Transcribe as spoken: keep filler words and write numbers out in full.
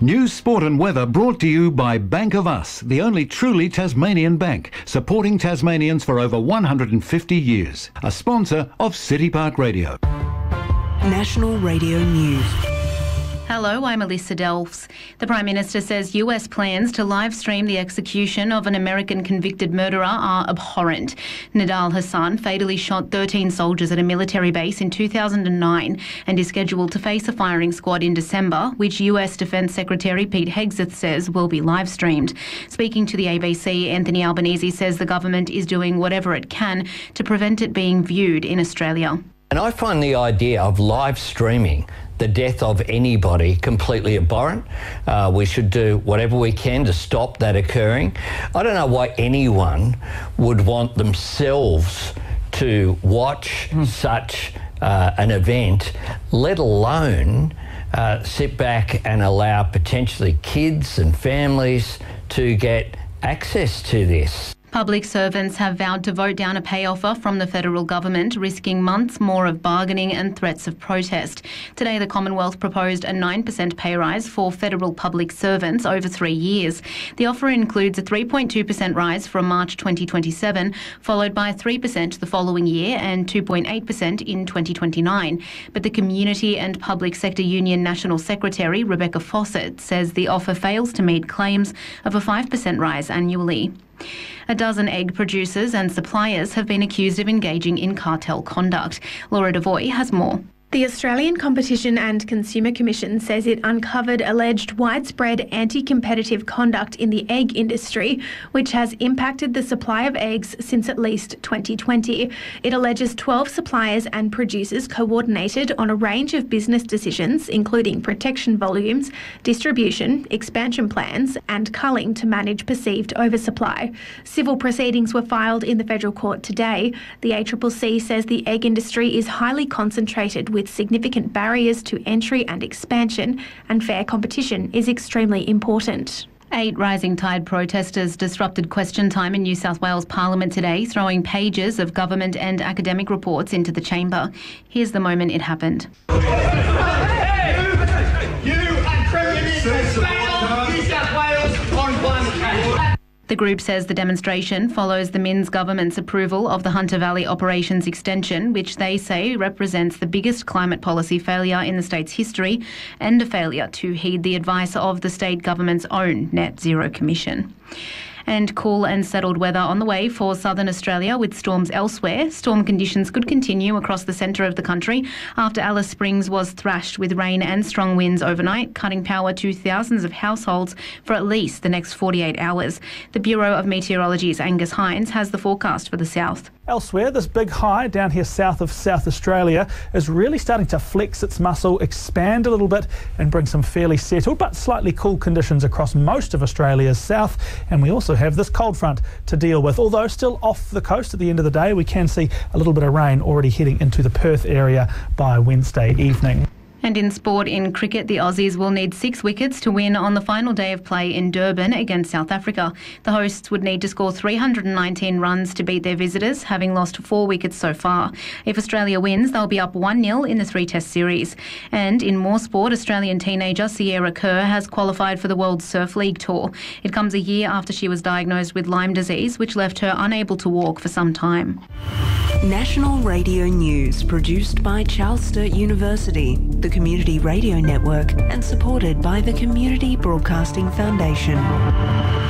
News, sport and weather brought to you by Bank of Us, the only truly Tasmanian bank, supporting Tasmanians for over one hundred fifty years. A sponsor of City Park Radio. National Radio News. Hello, I'm Alyssa Delfs. The Prime Minister says U S plans to live stream the execution of an American convicted murderer are abhorrent. Nidal Hassan fatally shot thirteen soldiers at a military base in two thousand nine and is scheduled to face a firing squad in December, which U S Defence Secretary Pete Hegseth says will be live streamed. Speaking to the A B C, Anthony Albanese says the government is doing whatever it can to prevent it being viewed in Australia. And I find the idea of live streaming the death of anybody completely abhorrent. Uh, we should do whatever we can to stop that occurring. I don't know why anyone would want themselves to watch mm. such uh, an event, let alone uh, sit back and allow potentially kids and families to get access to this. Public servants have vowed to vote down a pay offer from the federal government, risking months more of bargaining and threats of protest. Today, the Commonwealth proposed a nine percent pay rise for federal public servants over three years. The offer includes a three point two percent rise from March twenty twenty-seven, followed by three percent the following year and two point eight percent in twenty twenty-nine. But the Community and Public Sector Union National Secretary, Rebecca Fawcett, says the offer fails to meet claims of a five percent rise annually. A dozen egg producers and suppliers have been accused of engaging in cartel conduct. Laura Devoy has more. The Australian Competition and Consumer Commission says it uncovered alleged widespread anti-competitive conduct in the egg industry, which has impacted the supply of eggs since at least twenty twenty. It alleges twelve suppliers and producers coordinated on a range of business decisions, including protection volumes, distribution, expansion plans, and culling to manage perceived oversupply. Civil proceedings were filed in the federal court today. The A C C C says the egg industry is highly concentrated with with significant barriers to entry and expansion, and fair competition is extremely important. Eight Rising Tide protesters disrupted question time in New South Wales Parliament today, throwing pages of government and academic reports into the chamber. Here's the moment it happened. Hey, you and Premier Minister failed New South Wales on climate change. The group says the demonstration follows the Minns government's approval of the Hunter Valley Operations Extension, which they say represents the biggest climate policy failure in the state's history and a failure to heed the advice of the state government's own Net Zero Commission. And cool and settled weather on the way for southern Australia with storms elsewhere. Storm conditions could continue across the centre of the country after Alice Springs was thrashed with rain and strong winds overnight, cutting power to thousands of households for at least the next forty-eight hours. The Bureau of Meteorology's Angus Hines has the forecast for the south. Elsewhere, this big high down here south of South Australia is really starting to flex its muscle, expand a little bit and bring some fairly settled but slightly cool conditions across most of Australia's south. And we also have this cold front to deal with. Although still off the coast at the end of the day, we can see a little bit of rain already heading into the Perth area by Wednesday evening. And in sport, in cricket, the Aussies will need six wickets to win on the final day of play in Durban against South Africa. The hosts would need to score three hundred nineteen runs to beat their visitors, having lost four wickets so far. If Australia wins, they'll be up one nil in the three-test series. And in more sport, Australian teenager Sierra Kerr has qualified for the World Surf League Tour. It comes a year after she was diagnosed with Lyme disease, which left her unable to walk for some time. National Radio News, produced by Charles Sturt University, the Community Radio Network, and supported by the Community Broadcasting Foundation.